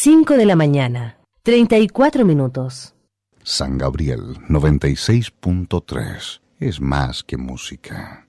5 de la mañana, 34 minutos. San Gabriel 96.3 es más que música.